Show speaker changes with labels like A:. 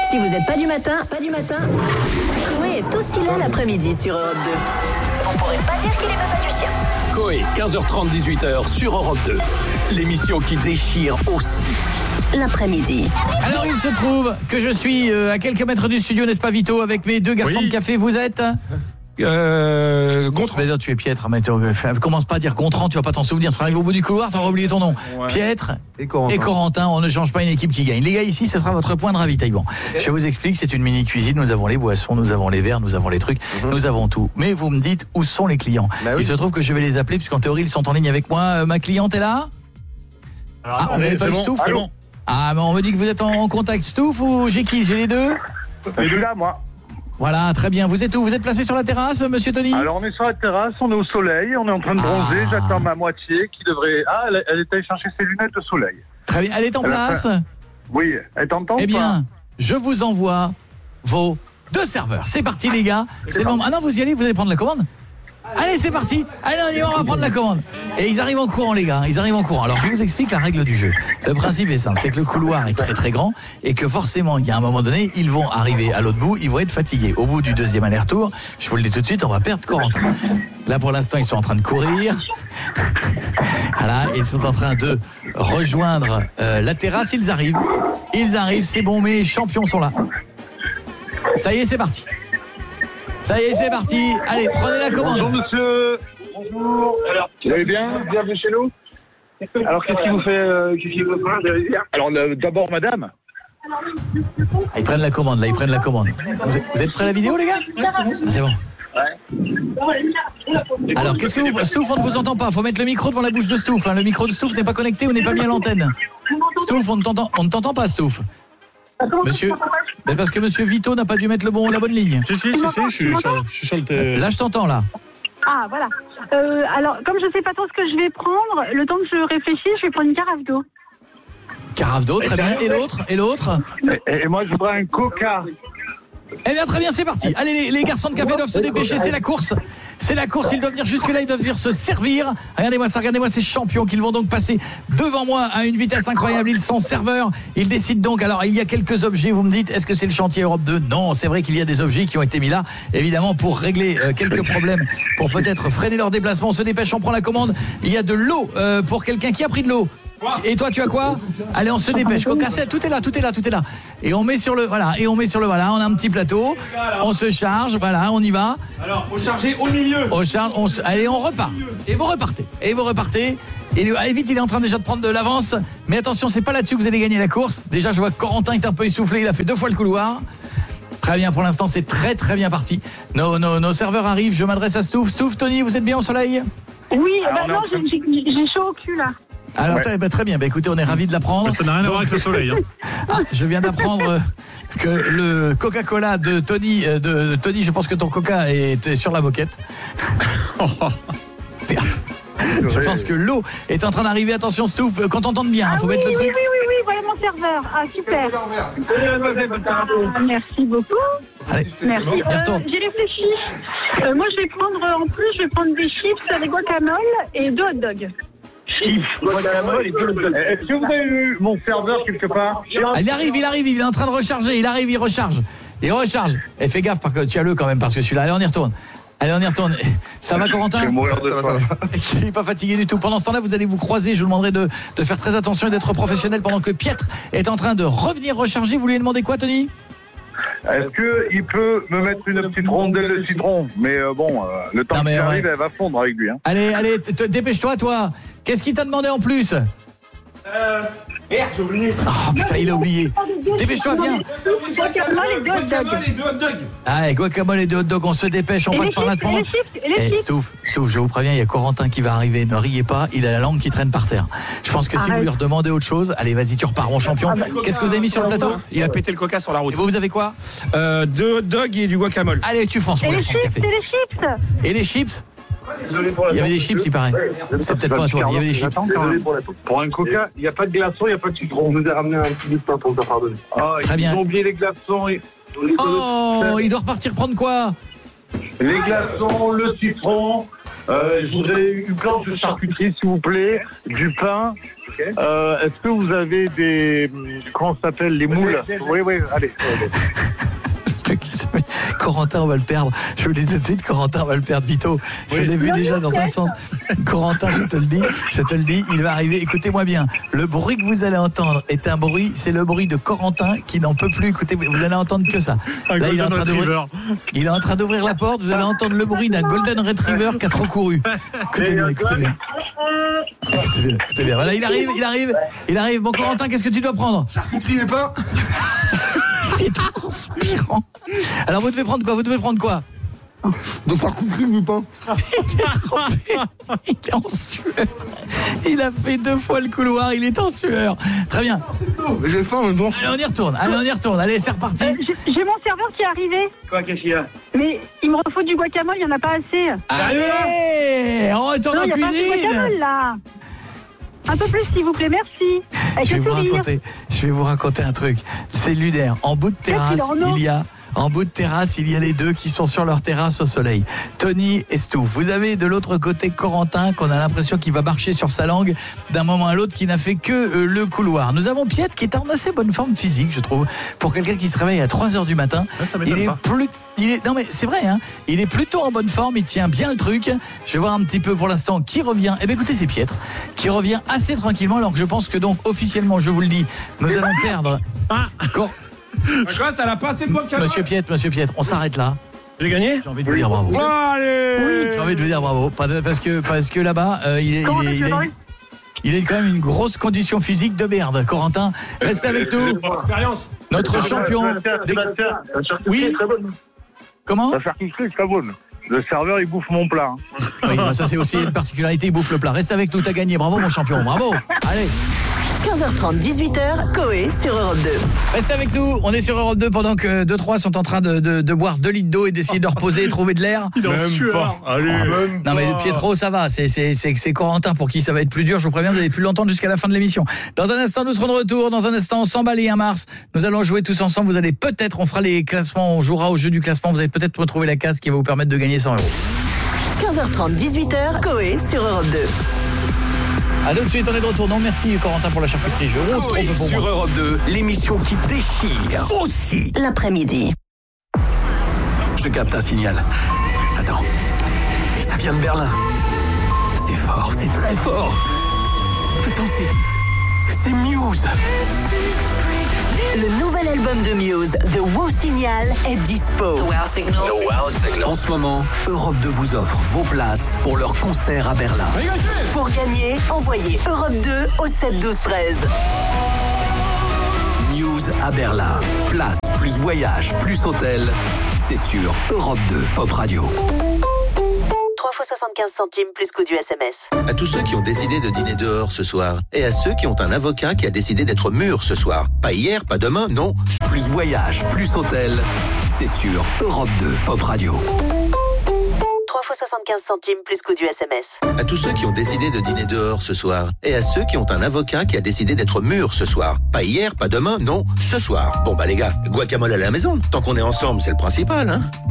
A: Si vous n'êtes pas du matin, Coé est aussi là l'après-midi sur Europe 2. Vous pourrez pas dire qu'il est papa du sien.
B: Coé, 15h30, 18h sur Europe 2. L'émission qui déchire aussi
A: l'après-midi.
C: Alors il se trouve que je suis à quelques mètres du studio, n'est-ce pas Vito, avec mes deux garçons de café. Vous êtes
D: Gontran.
C: Mais non, tu es Pietre, mais commence pas à dire Gontran, tu vas pas t'en souvenir. Tu seras arrivé au bout du couloir, tu auras oublié ton nom. Ouais. Pietre et Corentin, on ne change pas une équipe qui gagne. Les gars, ici, ce sera votre point de ravitaillement. Je vous explique, c'est une mini-cuisine, nous avons les boissons, nous avons les verres, nous avons les trucs, nous avons tout. Mais vous me dites, où sont les clients? Il se trouve que je vais les appeler, puisqu'en théorie, ils sont en ligne avec moi. Ma cliente est là? On n'avait pas le Stouff? Ah, mais on me dit que vous êtes en contact Stouff ou j'ai qui? J'ai les deux?
E: Les deux là, moi.
C: Voilà, très bien. Vous êtes où? Vous êtes placé sur la terrasse, monsieur Tony?
E: Alors, on est sur la terrasse, on est au soleil, on est en train de bronzer. J'attends ma moitié qui devrait... elle est allée chercher ses lunettes de soleil.
C: Très bien. Elle est en place?
E: Oui, elle t'entend?
C: Eh bien, je vous envoie vos deux serveurs. C'est parti, les gars. C'est le moment. Ah non, vous y allez, vous allez prendre la commande? Allez, c'est parti. Allez, on va prendre la commande. Et ils arrivent en courant, les gars. Ils arrivent en courant. Alors, je vous explique la règle du jeu. Le principe est simple, c'est que le couloir est très très grand et que forcément, il y a un moment donné, ils vont arriver à l'autre bout, ils vont être fatigués. Au bout du deuxième aller-retour, je vous le dis tout de suite, on va perdre Corentin. Là, pour l'instant, ils sont en train de courir. Voilà, ils sont en train de rejoindre la terrasse. Ils arrivent, c'est bon, mes champions sont là. Ça y est, c'est parti. Ça y est, c'est parti. Allez, prenez la commande.
E: Bonjour, monsieur. Bonjour. Alors, vous allez bien? Bienvenue chez nous. Alors, qu'est-ce qu'il vous fait Alors, d'abord, madame.
C: Ils prennent la commande, là, ils prennent la commande. Vous êtes prêts à la vidéo, les gars? C'est bon. Ouais. Alors, qu'est-ce que vous... Stouff, on ne vous entend pas. Faut mettre le micro devant la bouche de Stouff. Le micro de Stouff n'est pas connecté ou n'est pas mis à l'antenne. Stouff, on ne t'entend pas, Stouff. Monsieur, mais parce que monsieur Vito n'a pas dû mettre la bonne ligne.
D: Si, je suis sur le
C: Là, je t'entends, là.
F: Ah, voilà. Alors, comme je ne sais pas trop ce que je vais prendre, le temps que je réfléchis, je vais prendre une carafe d'eau.
C: Carafe d'eau, très bien. Et l'autre
E: et moi, je voudrais un coca.
C: Eh bien, très bien, c'est parti. Allez, les garçons de café doivent se dépêcher, c'est la course. C'est la course, ils doivent venir jusque-là, ils doivent venir se servir. Regardez-moi ces champions qu'ils vont donc passer devant moi à une vitesse incroyable. Ils sont serveurs, ils décident donc. Alors, il y a quelques objets, vous me dites, est-ce que c'est le chantier Europe 2? Non, c'est vrai qu'il y a des objets qui ont été mis là, évidemment, pour régler quelques problèmes, pour peut-être freiner leur déplacement. On se dépêche, on prend la commande. Il y a de l'eau pour quelqu'un qui a pris de l'eau. Et toi, tu as quoi? Allez, on se dépêche. Cocassette, tout est là. Et on met sur le voilà. On a un petit plateau. On se charge. Voilà, on y va.
D: Alors, faut charger au milieu.
C: Allez, on repart. Et vous repartez. Et allez vite, il est en train déjà de prendre de l'avance. Mais attention, c'est pas là-dessus que vous allez gagner la course. Déjà, je vois que Corentin est un peu essoufflé. Il a fait 2 fois le couloir. Très bien, pour l'instant, c'est très très bien parti. Nos serveurs arrivent. Je m'adresse à Stouff. Stouff, Tony, vous êtes bien au soleil?
F: Oui, non, j'ai chaud au cul là.
C: Alors très bien, écoutez, on est ravis de l'apprendre.
D: Ça n'a rien à voir avec le soleil.
C: Je viens d'apprendre que le Coca-Cola de Tony, je pense que ton Coca est sur la moquette. Merde. Je pense que l'eau est en train d'arriver. Attention, Stouff, qu'on t'entende bien, faut mettre le truc.
F: Oui, voilà mon serveur. Ah, super. Merci beaucoup.
C: Allez,
F: merci. J'ai réfléchi. Moi, je vais prendre des chips avec guacamole et 2 hot dogs.
E: Est-ce que vous avez eu mon serveur quelque part?
C: Il arrive, il est en train de recharger. Il recharge. Et fais gaffe, tiens-le quand même, parce que celui-là, allez, on y retourne. Ça va, Corentin?
E: Ça va.
C: Il n'est pas fatigué du tout. Pendant ce temps-là, vous allez vous croiser. Je vous demanderai de faire très attention et d'être professionnel pendant que Pietre est en train de revenir recharger. Vous lui demandez quoi, Tony?
E: Est-ce qu'il peut me mettre une petite rondelle de citron? Mais le temps qu'il arrive, elle va fondre avec lui. Hein.
C: Allez, dépêche-toi, toi. Qu'est-ce qu'il t'a demandé en plus?
D: Merde, j'ai oublié.
C: Oh putain, il a oublié. Dépêche-toi, viens.
F: Guacamole et 2 hot dogs.
C: Ah, guacamole et 2 hot dogs, on se dépêche, on passe par là pendant. Stouff, je vous préviens, il y a Corentin qui va arriver, ne riez pas, il a la langue qui traîne par terre. Je pense que si vous lui redemandez autre chose, allez, vas-y, tu repars mon champion. Qu'est-ce que vous avez mis sur le plateau?
D: Il a pété le coca sur la route.
C: Et vous avez quoi?
D: 2 hot dogs et du guacamole.
C: Allez, tu fonces, mon garçon de café. Et les chips? Il y avait des chips, il paraît. C'est peut-être pas à toi, il y avait des chips.
E: Pour un coca, il n'y a pas de glaçons, il n'y a pas de citron. On nous a ramené un petit bout de pain pour nous pardonner.
C: Très bien.
E: Ils ont oublié les glaçons.
C: Il doit repartir prendre quoi?
E: Les glaçons, le citron. Je voudrais une planche de charcuterie, s'il vous plaît, du pain. Est-ce que vous avez des... Comment ça s'appelle? Les moules? Oui, allez.
C: Corentin, on va le perdre. Je vous le dis tout de suite, Corentin, on va le perdre. Vito, je l'ai vu déjà dans un sens. Corentin, je te le dis, il va arriver. Écoutez-moi bien. Le bruit que vous allez entendre est un bruit, c'est le bruit de Corentin qui n'en peut plus. Écoutez, vous allez entendre que ça. Là, il est en train d'ouvrir la porte. Vous allez entendre le bruit d'un Golden Retriever qui a trop couru. Écoutez bien. Voilà, il arrive. Bon, Corentin, qu'est-ce que tu dois prendre?
G: Charcuterie mais pas.
C: Il est transpirant. Alors vous devez prendre quoi?
G: De charcuterie mais pas.
C: Il est trempé. Il est en sueur. Il a fait 2 fois le couloir. Il est en sueur. Très bien.
G: Mais j'ai faim maintenant.
C: Allez, on y retourne. Allez, c'est reparti.
F: J'ai mon serveur qui est arrivé.
E: Quoi, qu'est-ce qu'il y a?
F: Mais il me faut du guacamole, il n'y en a pas assez.
C: Allez, on retourne en
F: il n'y a pas assez de
C: cuisine.
F: guacamole, là. Un peu plus, s'il vous plaît, merci. Avec le sourire.
C: Je vais vous raconter un truc. C'est lunaire. En bout de terrasse, il y a les deux qui sont sur leur terrasse au soleil. Tony et Stouff. Vous avez de l'autre côté Corentin, qu'on a l'impression qu'il va marcher sur sa langue d'un moment à l'autre, qui n'a fait que le couloir. Nous avons Piet qui est en assez bonne forme physique, je trouve, pour quelqu'un qui se réveille à 3h du matin. Non mais c'est vrai, hein. Il est plutôt en bonne forme, il tient bien le truc. Je vais voir un petit peu pour l'instant qui revient. Eh bien écoutez, c'est Pietre qui revient assez tranquillement, alors que je pense que donc officiellement, je vous le dis, nous allons perdre.
D: Quoi, ça l'a pas assez de guacamole?
C: Monsieur Pietre, on s'arrête là.
D: J'ai gagné?
C: J'ai envie de vous dire bravo.
D: Allez.
C: J'ai envie de vous dire bravo, parce que là-bas, il est quand même une grosse condition physique de merde. Corentin, reste avec nous. Notre champion.
E: La charcuterie
C: Oui.
E: est très bonne.
C: Comment?
E: La charcuterie est très bonne. Le serveur, il bouffe mon plat.
C: Oui, bah ça c'est aussi une particularité, il bouffe le plat. Reste avec nous, t'as gagné. Bravo mon champion, bravo. Allez.
A: 15h30, 18h, Coé sur Europe 2.
C: Restez avec nous, on est sur Europe 2 pendant que 2-3 sont en train de boire 2 litres d'eau et d'essayer de reposer et trouver de l'air.
D: Il est en sueur. Allez.
C: Non mais Pietro, ça va, c'est Corentin pour qui ça va être plus dur. Je vous préviens, vous allez plus l'entendre jusqu'à la fin de l'émission. Dans un instant, nous serons de retour. Dans un instant, 100 balles et 1 mars. Nous allons jouer tous ensemble. Vous allez peut-être, on fera les classements, on jouera au jeu du classement. Vous allez peut-être retrouver la case qui va vous permettre de gagner 100 €.
A: 15h30, 18h, Coé sur Europe 2.
C: A tout de suite, on est de retour. Non, merci Corentin pour la charcuterie. Je roule trop peu pour
B: sur
C: moi.
B: Europe 2, l'émission qui déchire aussi.
A: L'après-midi.
B: Je capte un signal. Attends, ça vient de Berlin. C'est fort, c'est très fort. Attends, c'est Muse.
A: Le nouvel album de Muse, The Wow Signal, est dispo.
B: The Wow Signal. En ce moment, Europe 2 vous offre vos places pour leur concert à Berlin.
A: Pour gagner, envoyez Europe 2 au 7 12 13.
B: Muse à Berlin. Place plus voyage plus hôtel. C'est sur Europe 2 Pop Radio.
A: 3 fois 75 centimes plus coût du SMS.
H: À tous ceux qui ont décidé de dîner dehors ce soir, et à ceux qui ont un avocat qui a décidé d'être mûr ce soir. Pas hier, pas demain, non.
B: Plus voyage plus hôtel. C'est sur Europe 2 Pop Radio.
A: 3 fois 75 centimes plus coût du SMS.
H: À tous ceux qui ont décidé de dîner dehors ce soir, et à ceux qui ont un avocat qui a décidé d'être mûr ce soir. Pas hier, pas demain, non, ce soir. Bon bah les gars, guacamole à la maison. Tant qu'on est ensemble, c'est le principal, hein.